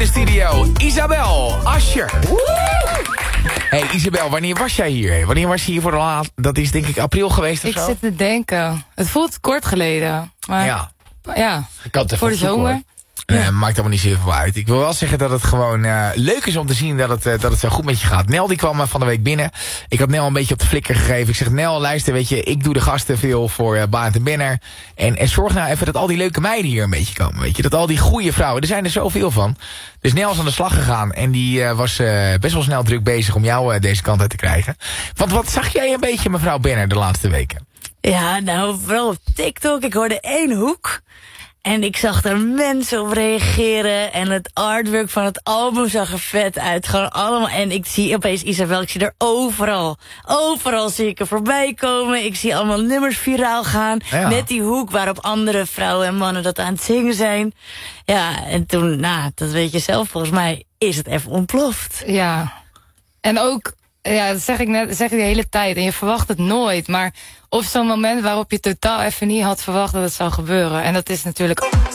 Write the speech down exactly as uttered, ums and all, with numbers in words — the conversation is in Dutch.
de studio. Isabel Ascher. Hey Isabel, wanneer was jij hier? Wanneer was je hier voor de laat? Dat is denk ik april geweest of Ik zo? zit te denken. Het voelt kort geleden. Maar Ja. ja, Ik had het voor de even opzoeken, zomer. hoor. Uh, maakt allemaal niet zoveel uit. Ik wil wel zeggen dat het gewoon uh, leuk is om te zien dat het, uh, dat het zo goed met je gaat. Nel die kwam uh, van de week binnen. Ik had Nel een beetje op de flikker gegeven. Ik zeg, Nel, luister, weet je, ik doe de gasten veel voor uh, Baan en Benner. En, en zorg nou even dat al die leuke meiden hier een beetje komen, weet je. Dat al die goede vrouwen, er zijn er zoveel van. Dus Nel is aan de slag gegaan en die uh, was uh, best wel snel druk bezig om jou uh, deze kant uit te krijgen. Want wat zag jij een beetje, mevrouw Benner, de laatste weken? Ja, nou, vooral op TikTok. Ik hoorde één hoek. En ik zag er mensen op reageren. En het artwork van het album zag er vet uit. Gewoon allemaal. En ik zie opeens Isabel, ik zie er overal. Overal zie ik er voorbij komen. Ik zie allemaal nummers viraal gaan. Ja. Net die hoek waarop andere vrouwen en mannen dat aan het zingen zijn. Ja, en toen, nou, dat weet je zelf, volgens mij is het even ontploft. Ja. En ook, ja, dat zeg ik net, dat zeg ik de hele tijd. En je verwacht het nooit. Maar op zo'n moment waarop je totaal even niet had verwacht dat het zou gebeuren. En dat is natuurlijk